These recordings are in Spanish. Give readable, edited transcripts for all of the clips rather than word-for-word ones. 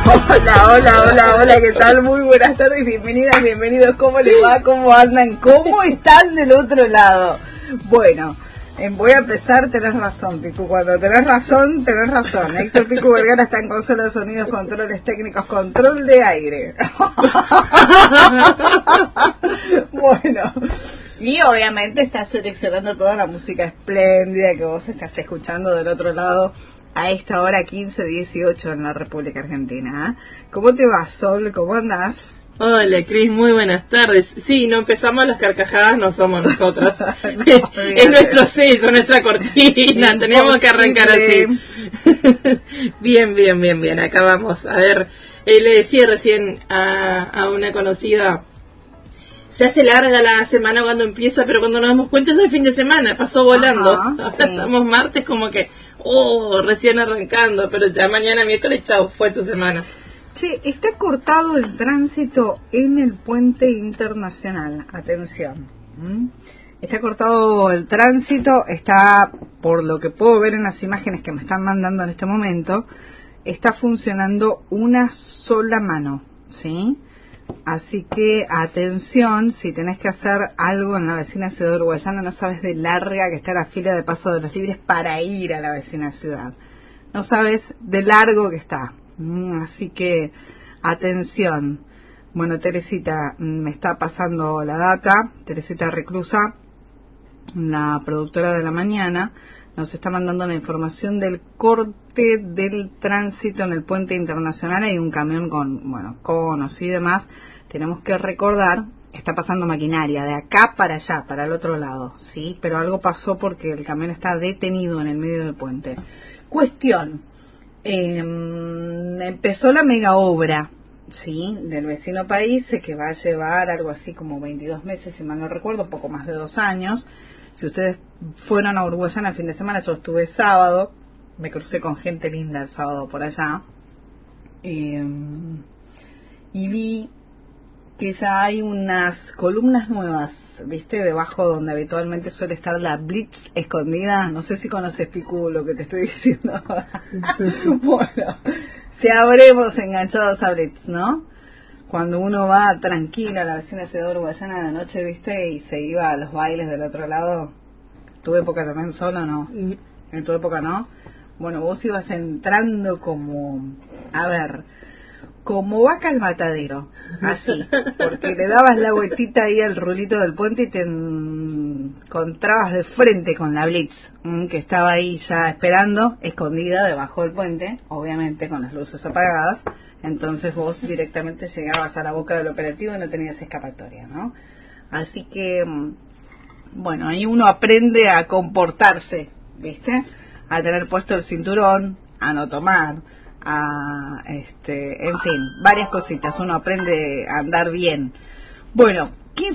Hola, hola, hola, hola, ¿qué tal? Muy buenas tardes, bienvenidas, bienvenidos. ¿Cómo les va? ¿Cómo andan? ¿Cómo están del otro lado? Bueno, voy a empezar, tenés razón, Picu. Cuando tenés razón, tenés razón. Héctor Picu Vergara está en consola de sonidos, controles técnicos, control de aire. Bueno, y obviamente estás seleccionando toda la música espléndida que vos estás escuchando del otro lado a esta hora 15:18 en la República Argentina. ¿Cómo te va, Sol? ¿Cómo andás? Hola, Cris, muy buenas tardes. Sí, no empezamos las carcajadas, no somos nosotras. No, es nuestro sello, nuestra cortina. Tenemos que arrancar así. Bien. Acá vamos. A ver, le decía recién a una conocida, se hace larga la semana cuando empieza, pero cuando nos damos cuenta es el fin de semana, pasó volando. Ahora sí. Estamos martes como que, recién arrancando, pero ya mañana miércoles, chao, fue tu semana. Che, está cortado el tránsito en el puente internacional. Atención. Está cortado el tránsito, está, por lo que puedo ver en las imágenes que me están mandando en este momento, está funcionando una sola mano, ¿sí? Así que, atención, si tenés que hacer algo en la vecina ciudad uruguayana, no sabes de larga que está la fila de paso de los libres para ir a la vecina ciudad. No sabes de largo que está. Así que, atención. Bueno, Teresita me está pasando la data. Teresita Reclusa, la productora de la mañana, nos está mandando la información del corte del tránsito en el puente internacional. Hay un camión con, conos y demás. Tenemos que recordar, está pasando maquinaria de acá para allá, para el otro lado, ¿sí? Pero algo pasó porque el camión está detenido en el medio del puente. Cuestión. Empezó la mega obra, ¿sí? Del vecino país, que va a llevar algo así como 22 meses, si mal no recuerdo, un poco más de 2 años. Si ustedes fueron a Uruguayana el fin de semana, yo estuve sábado, me crucé con gente linda el sábado por allá, y vi que ya hay unas columnas nuevas, ¿viste? Debajo donde habitualmente suele estar la Blitz escondida. No sé si conoces, Picu, lo que te estoy diciendo. Bueno, si habremos enganchados a Blitz, ¿no? Cuando uno va tranquilo a la vecina ciudad uruguayana de noche, ¿viste? Y se iba a los bailes del otro lado. ¿Tu época también solo, no? ¿En tu época no? Bueno, vos ibas entrando como, como vaca al matadero, así, porque le dabas la vueltita ahí al rulito del puente y te encontrabas de frente con la Blitz, que estaba ahí ya esperando, escondida debajo del puente, obviamente con las luces apagadas. Entonces vos directamente llegabas a la boca del operativo y no tenías escapatoria, ¿no? Así que, bueno, ahí uno aprende a comportarse, ¿viste? A tener puesto el cinturón, a no tomar, en fin, varias cositas. Uno aprende a andar bien. Bueno,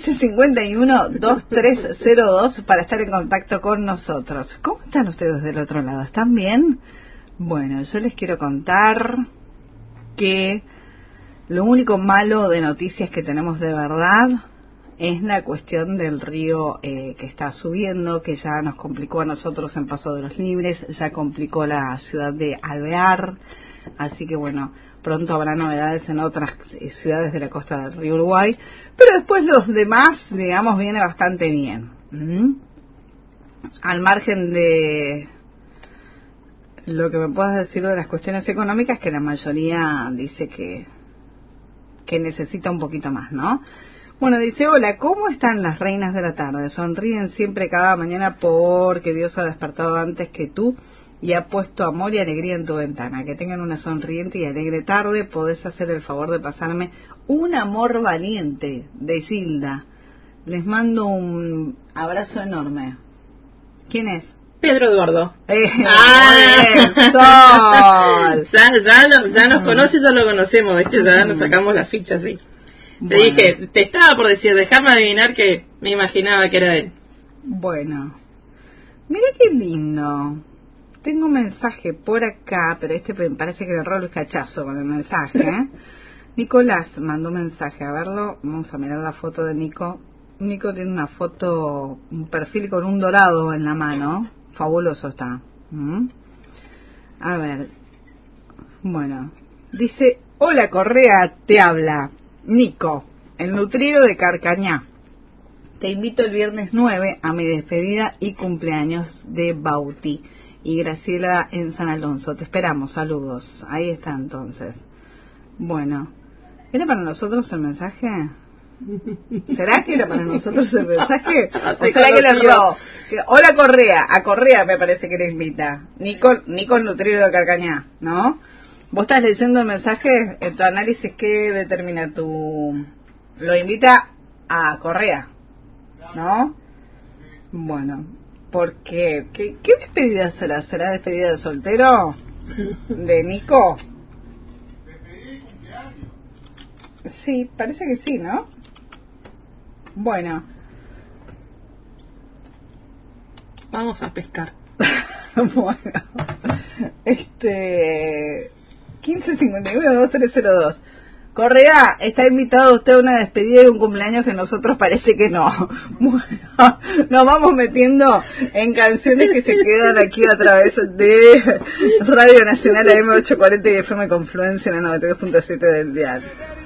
1551-2302 para estar en contacto con nosotros. ¿Cómo están ustedes del otro lado? ¿Están bien? Bueno, yo les quiero contar que lo único malo de noticias que tenemos de verdad es la cuestión del río que está subiendo, que ya nos complicó a nosotros en Paso de los Libres, ya complicó la ciudad de Alvear, así que bueno, pronto habrá novedades en otras ciudades de la costa del río Uruguay, pero después los demás, digamos, viene bastante bien. Al margen de lo que me puedas decir de las cuestiones económicas, que la mayoría dice que necesita un poquito más, ¿no? Bueno, dice, hola, ¿cómo están las reinas de la tarde? Sonríen siempre cada mañana porque Dios ha despertado antes que tú y ha puesto amor y alegría en tu ventana. Que tengan una sonriente y alegre tarde. Podés hacer el favor de pasarme un amor valiente de Gilda. Les mando un abrazo enorme. ¿Quién es? Pedro Eduardo. Sol. Ya nos conoce, ya lo conocemos, ¿viste? Ya nos sacamos la ficha, sí. Te dije, te estaba por decir, déjame adivinar que me imaginaba que era él. Bueno, mira qué lindo. Tengo un mensaje por acá, pero me parece que le robo el cachazo con el mensaje, ¿eh? Nicolás mandó un mensaje, a verlo, vamos a mirar la foto de Nico. Nico tiene una foto, un perfil con un dorado en la mano, fabuloso está. A ver, bueno, dice... Hola Correa, te habla Nico, el nutriero de Carcañá. Te invito el viernes 9 a mi despedida y cumpleaños de Bauti y Graciela en San Alonso. Te esperamos, saludos. Ahí está entonces. Bueno, ¿era para nosotros el mensaje? ¿Será que era para nosotros el mensaje? ¿O será que le erró? Hola Correa, a Correa me parece que le invita. Nico el nutriero de Carcañá, ¿no? Vos estás leyendo el mensaje, en tu análisis, ¿qué determina tu...? Lo invita a Correa, ¿no? Bueno, porque ¿qué despedida será? ¿Será despedida de soltero? ¿De Nico? Sí, parece que sí, ¿no? Bueno. Vamos a pescar. Bueno. 1551-2302. Correa, está invitado usted a una despedida y un cumpleaños que nosotros parece que no. Bueno, nos vamos metiendo en canciones que se quedan aquí a través de Radio Nacional AM840 y FM Confluencia en la 92.7 del dial.